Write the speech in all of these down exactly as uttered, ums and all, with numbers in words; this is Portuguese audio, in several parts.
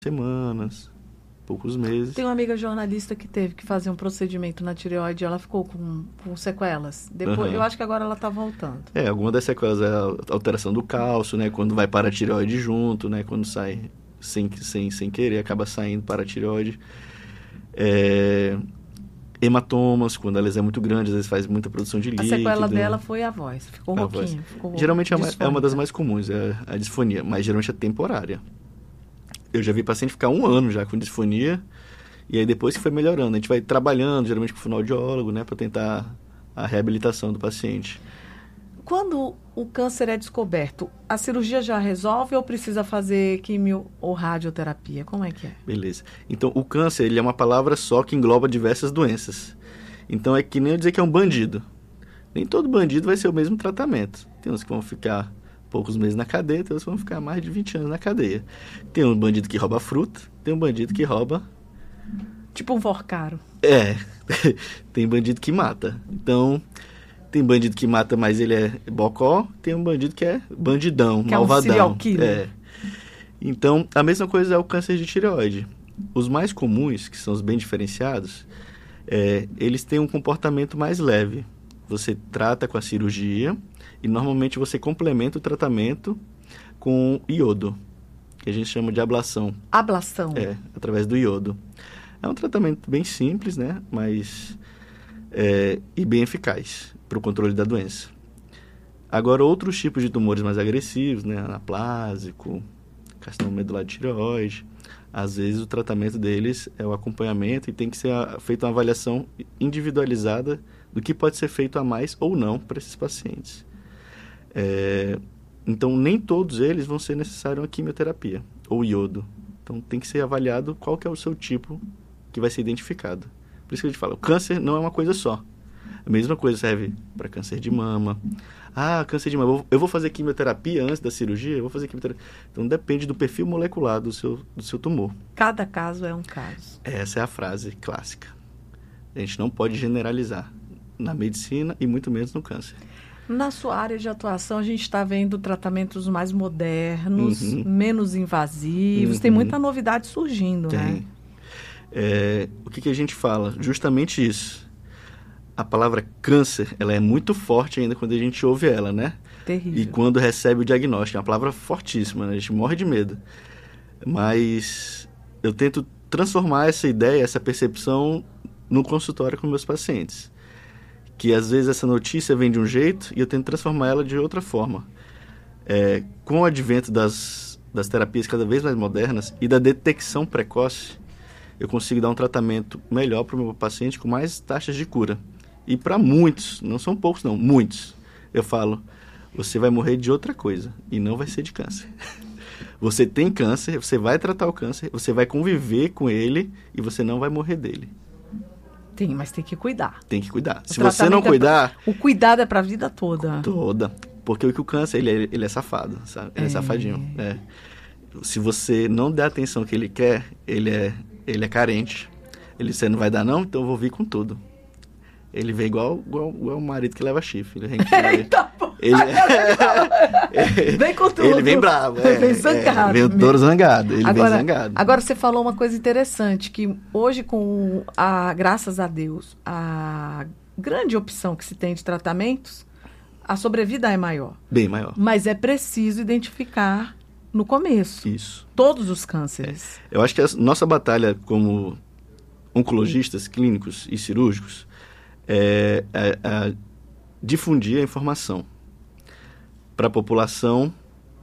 semanas, poucos meses. Tem uma amiga jornalista que teve que fazer um procedimento na tireoide e ela ficou com, com sequelas. Depois, uhum. Eu acho que agora ela está voltando. É, alguma das sequelas é a alteração do cálcio, né? Quando vai para a tireoide junto, né? Quando sai sem, sem, sem querer, acaba saindo para a tireoide. É, hematomas, quando a lesão é muito grande, às vezes faz muita produção de líquido. A sequela dela foi a voz, ficou a rouquinho. Voz. Ficou geralmente é uma, é uma das mais comuns, é a disfonia, mas geralmente é temporária. Eu já vi paciente ficar um ano já com disfonia, e aí depois que foi melhorando. A gente vai trabalhando, geralmente com o fonoaudiólogo, né, para tentar a reabilitação do paciente. Quando o câncer é descoberto, a cirurgia já resolve ou precisa fazer quimio ou radioterapia? Como é que é? Beleza. Então, o câncer, ele é uma palavra só que engloba diversas doenças. Então, é que nem eu dizer que é um bandido. Nem todo bandido vai ser o mesmo tratamento. Tem uns que vão ficar poucos meses na cadeia, tem outros que vão ficar mais de vinte anos na cadeia. Tem um bandido que rouba fruta, tem um bandido que rouba... Tipo um forcaro. É, tem bandido que mata. Então, tem bandido que mata, mas ele é bocó, tem um bandido que é bandidão, que malvadão. É um serial killer. É. Então, a mesma coisa é o câncer de tireoide. Os mais comuns, que são os bem diferenciados, é, eles têm um comportamento mais leve. Você trata com a cirurgia e normalmente você complementa o tratamento com iodo, que a gente chama de ablação. Ablação? É, através do iodo. É um tratamento bem simples, né? Mas, é, e bem eficaz para o controle da doença. Agora, outros tipos de tumores mais agressivos, né? Anaplásico, carcinoma medular de tireoide, às vezes o tratamento deles é o acompanhamento e tem que ser feita uma avaliação individualizada do que pode ser feito a mais ou não para esses pacientes. É, então, nem todos eles vão ser necessários a quimioterapia ou iodo. Então, tem que ser avaliado qual que é o seu tipo que vai ser identificado. Por isso que a gente fala, o câncer não é uma coisa só. A mesma coisa serve para câncer de mama. Ah, câncer de mama, eu vou fazer quimioterapia antes da cirurgia? Eu vou fazer quimioterapia. Então, depende do perfil molecular do seu, do seu tumor. Cada caso é um caso. Essa é a frase clássica. A gente não pode generalizar na medicina e muito menos no câncer. Na sua área de atuação, a gente está vendo tratamentos mais modernos, uhum. menos invasivos. Uhum. Tem muita novidade surgindo, Tem. né? É, o que, que a gente fala? Justamente isso. A palavra câncer, ela é muito forte ainda quando a gente ouve ela, né? Terrível. E quando recebe o diagnóstico. É uma palavra fortíssima, né? A gente morre de medo. Mas eu tento transformar essa ideia, essa percepção no consultório com meus pacientes. Que às vezes essa notícia vem de um jeito e eu tento transformar ela de outra forma. É, com o advento das, das terapias cada vez mais modernas e da detecção precoce, eu consigo dar um tratamento melhor para o meu paciente com mais taxas de cura. E para muitos, não são poucos não, muitos, eu falo, você vai morrer de outra coisa e não vai ser de câncer. Você tem câncer, você vai tratar o câncer, você vai conviver com ele e você não vai morrer dele. Tem, mas tem que cuidar. Tem que cuidar. O Se você não cuidar... É pra... O cuidado é para a vida toda. Toda. Porque o que o câncer, ele é, ele é safado, sabe? Ele é, é safadinho. É. Se você não der a atenção que ele quer, ele é, ele é carente. Ele, você não vai dar não? Então eu vou vir com tudo. Ele vem igual, igual, igual o marido que leva chifre. Ele, Eita, ele, ele vem com tudo. Ele vem bravo. É, vem zangado. É, vem todo zangado. Ele agora, vem zangado. Agora você falou uma coisa interessante, que hoje, com a, graças a Deus, a grande opção que se tem de tratamentos, a sobrevida é maior. Bem maior. Mas é preciso identificar no começo. Isso. Todos os cânceres. É. Eu acho que a nossa batalha como oncologistas, clínicos e cirúrgicos é, é, é difundir a informação para a população,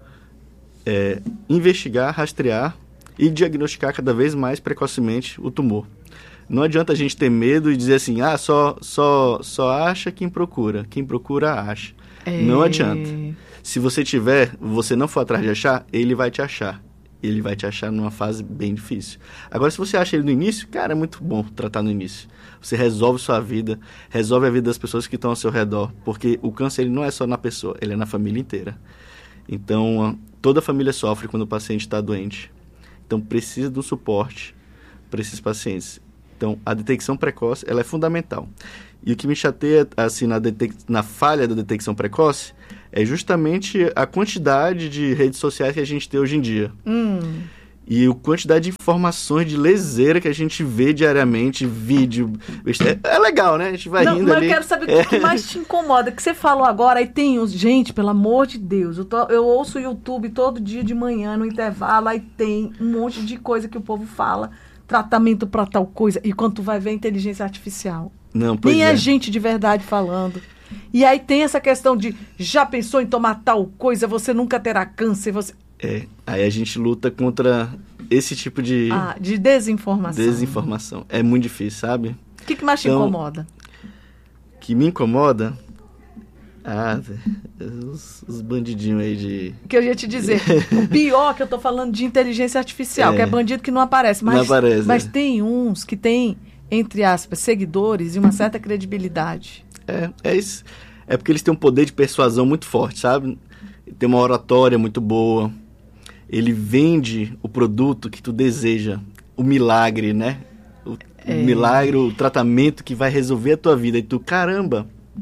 é, investigar, rastrear e diagnosticar cada vez mais precocemente o tumor. Não adianta a gente ter medo e dizer assim, ah, só, só, só acha quem procura, quem procura acha. É... Não adianta. Se você tiver, você não for atrás de achar, ele vai te achar. Ele vai te achar numa fase bem difícil. Agora, se você acha ele no início, cara, é muito bom tratar no início. Você resolve sua vida, resolve a vida das pessoas que estão ao seu redor, porque o câncer ele não é só na pessoa, ele é na família inteira. Então, toda a família sofre quando o paciente está doente. Então, precisa do suporte para esses pacientes. Então, a detecção precoce, ela é fundamental. E o que me chateia, assim, na, detec- na falha da detecção precoce, é justamente a quantidade de redes sociais que a gente tem hoje em dia. Hum. E a quantidade de informações de leseira que a gente vê diariamente, vídeo... É, é legal, né? A gente vai não, rindo mas ali. eu quero saber é. o que mais te incomoda. Que você falou agora, aí tem uns... Gente, pelo amor de Deus, eu, tô, eu ouço o YouTube todo dia de manhã, no intervalo, aí tem um monte de coisa que o povo fala, tratamento para tal coisa, e quando tu vai ver inteligência artificial. Não, pois Nem é. é gente de verdade falando. E aí tem essa questão de, já pensou em tomar tal coisa, você nunca terá câncer, você... É, aí a gente luta contra esse tipo de... Ah, de desinformação. Desinformação. É muito difícil, sabe? O que, que mais te então, incomoda? Que me incomoda? Ah, os, os bandidinhos aí de... Que eu ia te dizer, o pior que eu tô falando de inteligência artificial, É. que é bandido que não aparece. Mas, Não aparece, mas é. tem uns que tem, entre aspas, seguidores e uma certa credibilidade. É, é isso. É porque eles têm um poder de persuasão muito forte, sabe? Tem uma oratória muito boa. Ele vende o produto que tu deseja, o milagre, né? O, é. o milagre, o tratamento que vai resolver a tua vida. E tu, caramba,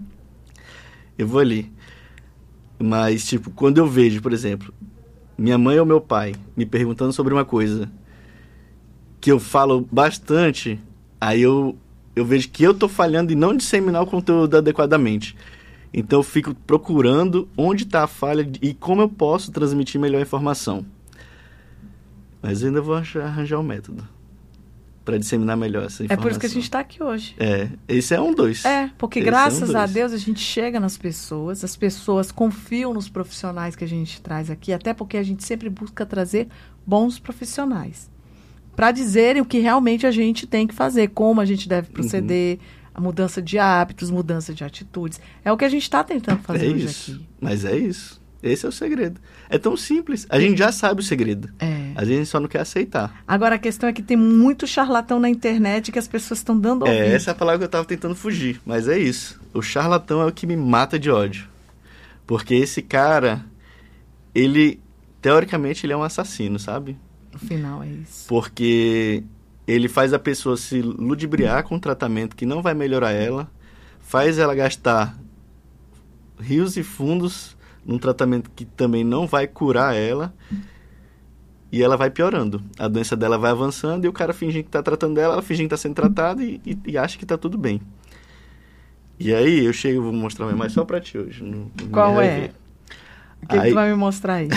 eu vou ali. Mas, tipo, quando eu vejo, por exemplo, minha mãe ou meu pai me perguntando sobre uma coisa que eu falo bastante, aí eu, eu vejo que eu tô falhando em não disseminar o conteúdo adequadamente. Então eu fico procurando onde está a falha e como eu posso transmitir melhor a informação. Mas eu ainda vou achar, arranjar um método para disseminar melhor essa informação. É por isso que a gente está aqui hoje. É, esse é um dos. É, porque esse graças é um a Deus a gente chega nas pessoas, as pessoas confiam nos profissionais que a gente traz aqui, até porque a gente sempre busca trazer bons profissionais para dizerem o que realmente a gente tem que fazer, como a gente deve proceder, uhum. a mudança de hábitos, mudança de atitudes. É o que a gente está tentando fazer é hoje isso. aqui. Mas é isso. Esse é o segredo. É tão simples. A gente já sabe o segredo. É. A gente só não quer aceitar. Agora, a questão é que tem muito charlatão na internet que as pessoas estão dando ouvido. É, essa é a palavra que eu estava tentando fugir. Mas é isso. O charlatão é o que me mata de ódio. Porque esse cara, ele, teoricamente, ele é um assassino, sabe? No final, é isso. Porque ele faz a pessoa se ludibriar com um tratamento que não vai melhorar ela, faz ela gastar rios e fundos num tratamento que também não vai curar ela, e ela vai piorando. A doença dela vai avançando e o cara fingindo que está tratando dela, ela fingindo que está sendo tratada e, e, e acha que está tudo bem. E aí eu chego, vou mostrar uma imagem só para ti hoje. No, no Qual é? O que, aí... que tu vai me mostrar aí?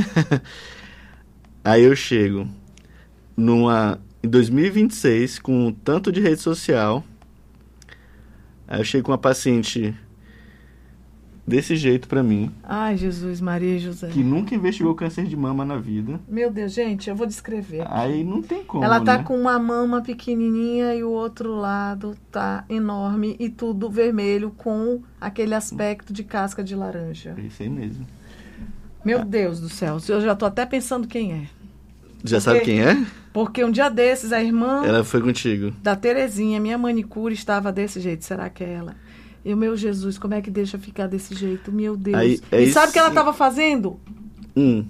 Aí eu chego numa, em dois mil e vinte e seis, com um tanto de rede social. Aí eu chego com uma paciente desse jeito pra mim. Ai, Jesus, Maria e José. Que nunca investigou câncer de mama na vida. Meu Deus, gente, eu vou descrever aqui. Aí não tem como, Ela tá né? com uma mama pequenininha e o outro lado tá enorme e tudo vermelho com aquele aspecto de casca de laranja. É isso aí mesmo. Meu ah. Deus do céu, eu já tô até pensando quem é. Já porque, sabe quem é? Porque um dia desses, a irmã... Ela foi contigo. Da Terezinha, minha manicure, estava desse jeito. Será que é ela? E, meu Jesus, como é que deixa ficar desse jeito? Meu Deus. Aí, é e isso... sabe o que ela estava fazendo? Hum.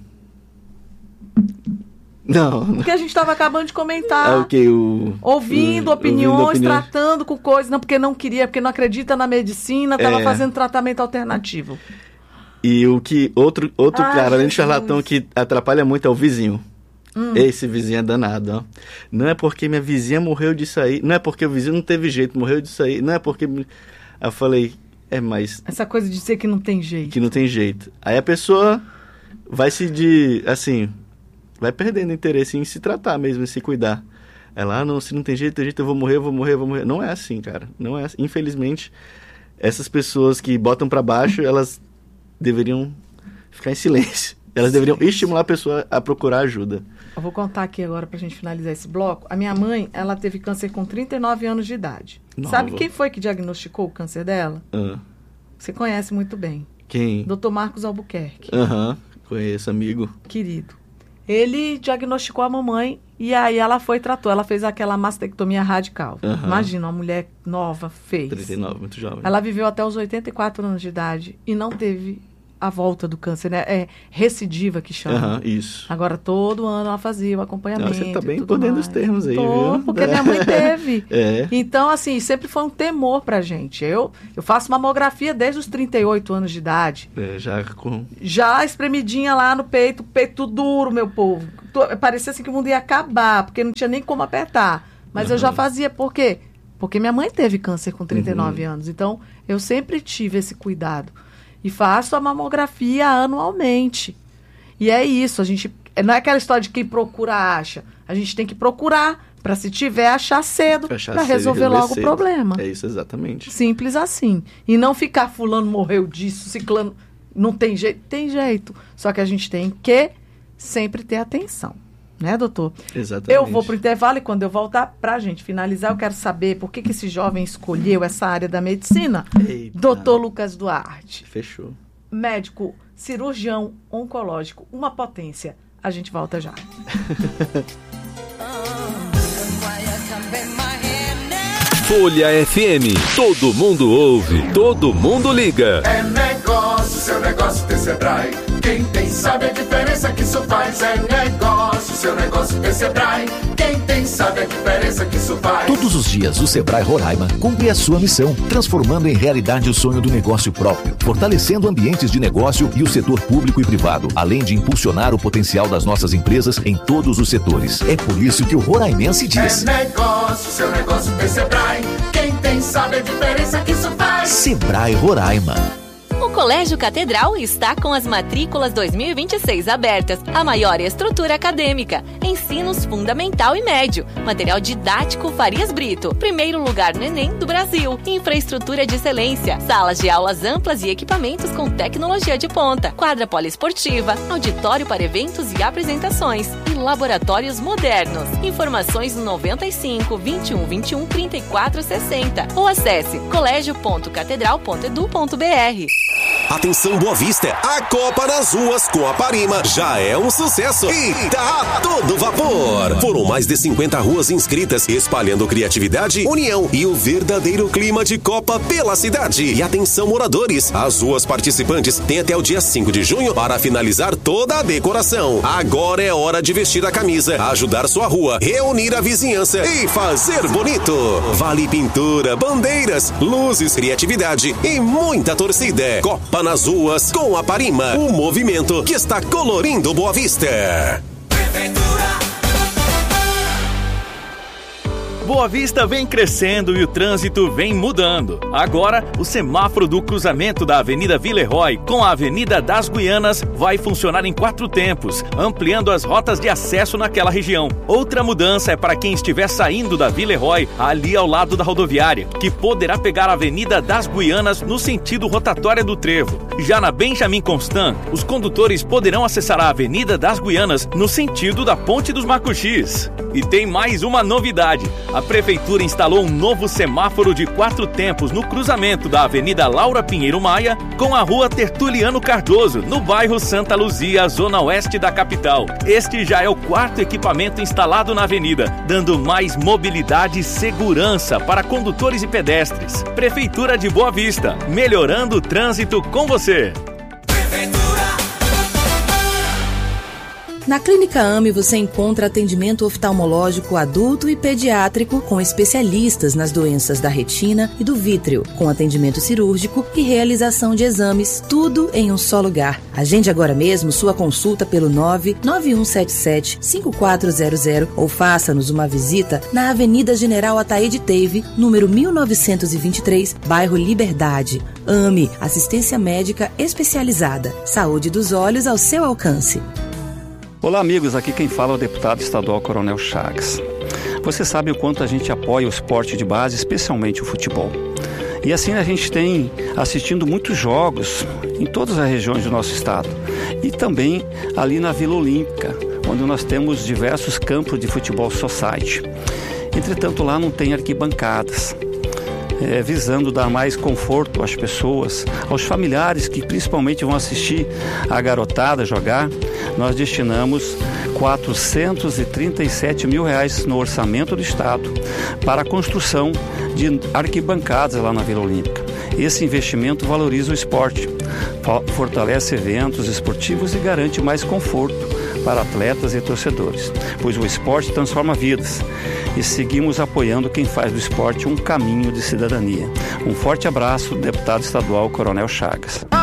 Não. Porque a gente estava acabando de comentar. É o que? O... Ouvindo o, opiniões, ouvindo opiniões, tratando com coisas. Não, porque não queria, porque não acredita na medicina, estava é. fazendo tratamento alternativo. E o que... Outro, outro Ai, cara, além Jesus. de charlatão, que atrapalha muito é o vizinho. Hum. Esse vizinho é danado, ó. Não é porque minha vizinha morreu disso aí. Não é porque o vizinho não teve jeito, morreu disso aí. Não é porque... Eu falei... É, mas... Essa coisa de dizer que não tem jeito. Que não tem jeito. Aí a pessoa vai se de... Assim... Vai perdendo interesse em se tratar mesmo, em se cuidar. Ela, ah, não, se não tem jeito, tem jeito, eu vou morrer, eu vou morrer, eu vou morrer. Não é assim, cara. Não é assim. Infelizmente, essas pessoas que botam pra baixo, elas deveriam ficar em silêncio. Elas deveriam estimular a pessoa a procurar ajuda. Eu vou contar aqui agora pra gente finalizar esse bloco. A minha mãe, ela teve câncer com trinta e nove anos de idade. Nova. Sabe quem foi que diagnosticou o câncer dela? Ah. Você conhece muito bem. Quem? doutor Marcos Albuquerque. Aham, uhum. Conheço, amigo. Querido. Ele diagnosticou a mamãe e aí ela foi e tratou. Ela fez aquela mastectomia radical. Uhum. Imagina, uma mulher nova fez. trinta e nove, muito jovem. Ela viveu até os oitenta e quatro anos de idade e não teve a volta do câncer, né? É recidiva que chama. Uhum, isso. Agora, todo ano ela fazia o acompanhamento. Não, você está bem por dentro dos termos aí, Tô, viu? porque minha mãe teve. É. Então, assim, sempre foi um temor pra gente. Eu, eu faço mamografia desde os trinta e oito anos de idade. É, já com... Já espremidinha lá no peito, peito duro, meu povo. Parecia assim que o mundo ia acabar, porque não tinha nem como apertar. Mas uhum. eu já fazia, por quê? Porque minha mãe teve câncer com trinta e nove uhum. anos. Então, eu sempre tive esse cuidado. E faço a mamografia anualmente. E é isso, a gente... Não é aquela história de quem procura, acha. A gente tem que procurar, para se tiver, achar cedo, para resolver, resolver logo cedo. O problema. É isso, exatamente. Simples assim. E não ficar fulano morreu disso, ciclano... Não tem jeito? Tem jeito. Só que a gente tem que sempre ter atenção. Né, doutor? Exatamente. Eu vou para o intervalo e quando eu voltar, para a gente finalizar, eu quero saber por que, que esse jovem escolheu essa área da medicina. Eita. doutor Lucas Duarte. Fechou. Médico, cirurgião oncológico, uma potência. A gente volta já. Folha F M. Todo mundo ouve, todo mundo liga. É negócio, seu negócio tem Sebrae. Quem tem sabe a diferença que isso faz. É negócio, seu negócio tem Sebrae. Quem tem sabe a diferença que isso faz. Todos os dias o Sebrae Roraima cumpre a sua missão, transformando em realidade o sonho do negócio próprio, fortalecendo ambientes de negócio e o setor público e privado, além de impulsionar o potencial das nossas empresas em todos os setores. É por isso que o roraimense diz: é negócio, seu negócio tem Sebrae. Quem tem sabe a diferença que isso faz. Sebrae Roraima. O Colégio Catedral está com as matrículas dois mil e vinte e seis abertas, a maior estrutura acadêmica, ensinos fundamental e médio, material didático Farias Brito, primeiro lugar no Enem do Brasil, infraestrutura de excelência, salas de aulas amplas e equipamentos com tecnologia de ponta, quadra poliesportiva, auditório para eventos e apresentações e laboratórios modernos. Informações no noventa e cinco, vinte e um, vinte e um, trinta e quatro, sessenta ou acesse colégio ponto catedral ponto edu ponto br. Atenção Boa Vista, a Copa nas ruas com a Parima já é um sucesso e tá a todo vapor. Foram mais de cinquenta ruas inscritas, espalhando criatividade, união e o verdadeiro clima de Copa pela cidade. E atenção moradores, as ruas participantes têm até o dia cinco de junho para finalizar toda a decoração. Agora é hora de vestir a camisa, ajudar sua rua, reunir a vizinhança e fazer bonito. Vale pintura, bandeiras, luzes, criatividade e muita torcida. Copa nas ruas com a Parima, o movimento que está colorindo Boa Vista. Boa Vista vem crescendo e o trânsito vem mudando. Agora, o semáforo do cruzamento da Avenida Villeroy com a Avenida das Guianas vai funcionar em quatro tempos, ampliando as rotas de acesso naquela região. Outra mudança é para quem estiver saindo da Villeroy, ali ao lado da rodoviária, que poderá pegar a Avenida das Guianas no sentido rotatória do Trevo. Já na Benjamin Constant, os condutores poderão acessar a Avenida das Guianas no sentido da Ponte dos Macuxis. E tem mais uma novidade. A Prefeitura instalou um novo semáforo de quatro tempos no cruzamento da Avenida Laura Pinheiro Maia com a Rua Tertuliano Cardoso, no bairro Santa Luzia, zona oeste da capital. Este já é o quarto equipamento instalado na avenida, dando mais mobilidade e segurança para condutores e pedestres. Prefeitura de Boa Vista, melhorando o trânsito com você. Na Clínica AME você encontra atendimento oftalmológico adulto e pediátrico com especialistas nas doenças da retina e do vítreo, com atendimento cirúrgico e realização de exames, tudo em um só lugar. Agende agora mesmo sua consulta pelo nove nove um sete sete, cinco quatro zero zero ou faça-nos uma visita na Avenida General Ataíde Teve, número mil novecentos e vinte e três, bairro Liberdade. AME, assistência médica especializada. Saúde dos olhos ao seu alcance. Olá amigos, aqui quem fala é o deputado estadual Coronel Chagas. Você sabe o quanto a gente apoia o esporte de base, especialmente o futebol. E assim a gente tem assistindo muitos jogos em todas as regiões do nosso estado. E também ali na Vila Olímpica, onde nós temos diversos campos de futebol society. Entretanto, lá não tem arquibancadas. É, visando dar mais conforto às pessoas, aos familiares que principalmente vão assistir a garotada jogar, nós destinamos quatrocentos e trinta e sete mil reais no orçamento do estado para a construção de arquibancadas lá na Vila Olímpica. Esse investimento valoriza o esporte, fortalece eventos esportivos e garante mais conforto para atletas e torcedores, pois o esporte transforma vidas. E seguimos apoiando quem faz do esporte um caminho de cidadania. Um forte abraço, deputado estadual Coronel Chagas.